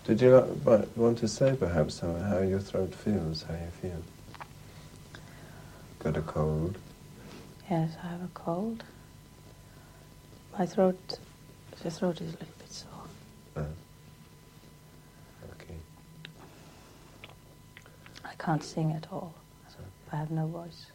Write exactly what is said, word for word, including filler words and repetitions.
Did you like, want to say perhaps how, how your throat feels, how you feel? Got a cold? Yes, I have a cold. My throat, the throat is a little bit sore. Uh, okay. I can't sing at all. So, I have no voice.